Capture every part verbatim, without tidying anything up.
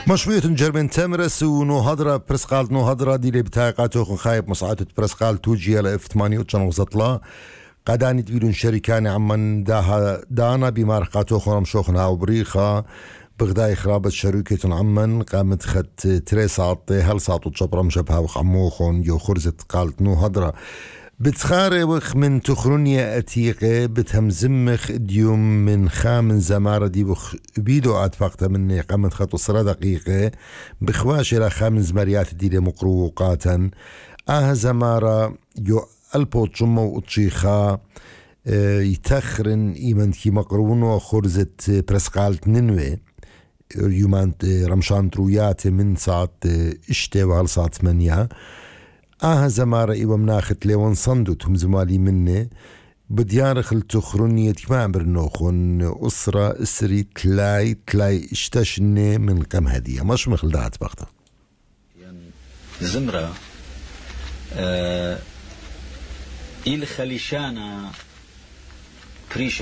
مشوية جربن تمرس ونهضرة برسقال نهضرة دي اللي بتاقاتو خايب مصعدة برسقال توجي على اف ثمانية وزطلا قاداني تبيلون شركاني عمن داها دانا بمارقاتو خرم شوخنا وبريخة بغداي خرابة شركة عمن قامت خد تريسات هلسات وتشبرا مشبها وخموخون يو خرزت قالت نهضرة بتخاري وخ من تخرونيا أتيقة بتهمزمخ ديوم من خامن زمارة دي بخ بيدو أتفاقتا مني قامت خطو صرا دقيقة بخواش إلى خامن زماريات دي لمقروقاتا آه زمارة يو ألبو تشمو وتشيخا اه يتخرن إيمان كي مقرونو خرزت برسقالت ننوي يومان رمشان ترويات من ساعة اشتي وهل ساعة ثمانية آه زمارة إيوة مناخت ليوان صندوت هم زمالي مني بديار خلتو خرونية ما برنوخون أسرة إسري تلاي تلاي اشتشني من قم هدية مش مخلدات بغدا يعني زمرة آه إلى خليشانا بريشة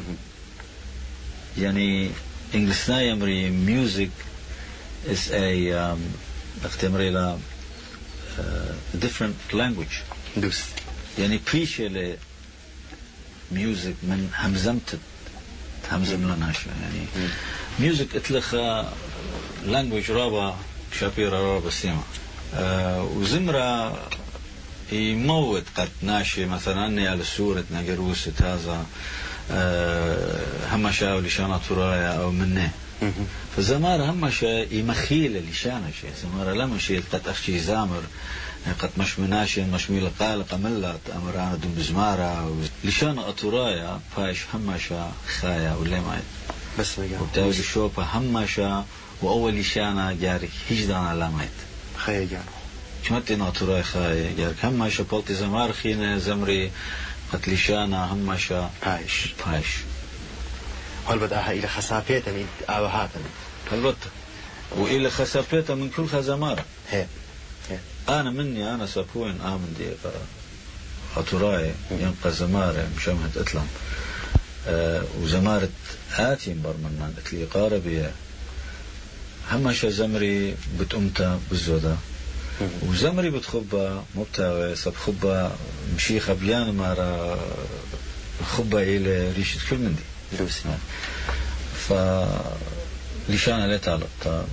يعني إنجلسنا يمري ميوزك is a um, اختمري لا Uh, different language دوس يعني بريشة ل ميوزك من همزمت همزم لناش يعني ميوزك اتلخ language رابا شابيرا رابا سيما uh, وزمرة يموت قد ناشي مثلا اني على سورة نقروسة هذا uh, همشا ولشانة رايا او منه فزمارة همشا يمخيل لشانة شيء زمارة لما شيء قد أخشي زامر قد مش مناشي مش ميل قالق ملت أمرانا دون بزمارة لشانة أطرايا فايش همشا خايا ولا ما بس مجال وبتاوي الشوبة همشا وأول لشانة جارك هجدان لا مايت خايا جانو شمتنا أطرايا خايا جارك همشا بولتي زمار خينة زمري قد لشانة همشا فايش فايش هل بدأها إلى خسافيتا من آوهاتا البطة وإلى خسافيتا من كل خزمارة هي. هي أنا مني أنا سابوين آمن دي أطراي ينقى زمارة مشامهة أتلم أه وزمارة آتين برمنا أتلي قاربية همشا زمري بتأمتا بالزودة وزمري بتخبى مبتاوي سب خبى مشي خبيان مارا خبى إلى ريشة كل من دي دوسي ف لشان لا تعلق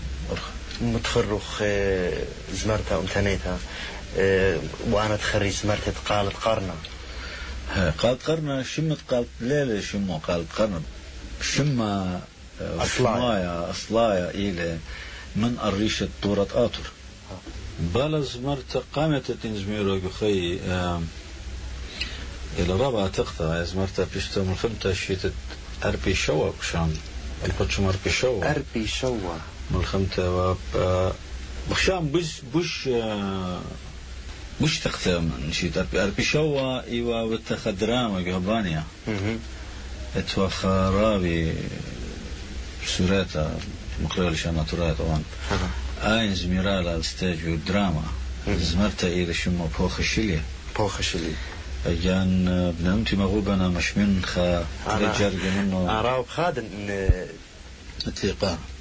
متخرخ زمرتها امتنيتها وانا تخرج زمرتها قالت قرنة قالت قرنة شمت قالت ليلة شمو قالت قرنة شما أصلايا أصلايا إلى من الريشة طورة آطر بالا زمرتها قامت تنزميرو بخي إلى رابعة تقطع زمرتها بيشتو من خمتها شيتت أربي شوا بشان البتشم أربي شوا أربي شوا ملخمته وب بخشام بش بش بش تختم نشيت أربي أربي شوا إيوا وتخدرام جهبانيا اتوا خرابي سورتا مقرر لشان ترى طبعا أين زميرة الستاج والدراما زمرتها إلى شو بوخ الشلية بوخ الشلية أجان بنمتي مغوبنا مش من خا رجال منه أراو خادن اتلقاء